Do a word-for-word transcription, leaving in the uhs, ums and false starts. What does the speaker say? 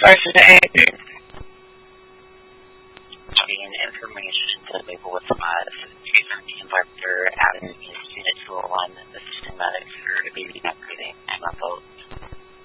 versus actors. Getting information to label with us, using the inverter, adding these units to alignment with systematics for baby not breathing, and my vote.